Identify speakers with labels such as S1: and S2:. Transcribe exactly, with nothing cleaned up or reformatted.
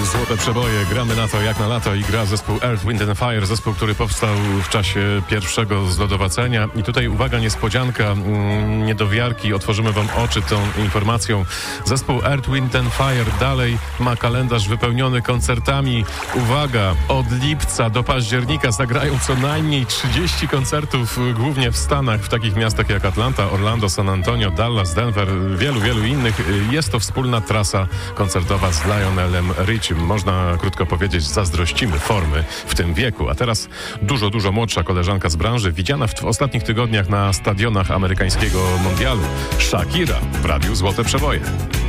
S1: Złote Przeboje. Gramy na to jak na lato i gra zespół Earth, Wind and Fire, zespół, który powstał w czasie pierwszego zlodowacenia. I tutaj uwaga, niespodzianka, mm, niedowiarki, otworzymy wam oczy tą informacją. Zespół Earth, Wind and Fire dalej ma kalendarz wypełniony koncertami. Uwaga, od lipca do października zagrają co najmniej trzydzieści koncertów, głównie w Stanach, w takich miastach jak Atlanta, Orlando, San Antonio, Dallas, Denver, wielu, wielu innych. Jest to wspólna trasa koncertowa z Lionelem Richiem. Można krótko powiedzieć, zazdrościmy formy w tym wieku. A teraz dużo, dużo młodsza koleżanka z branży, widziana w, w ostatnich tygodniach na stadionach amerykańskiego mundialu. Shakira w Radiu Złote Przeboje.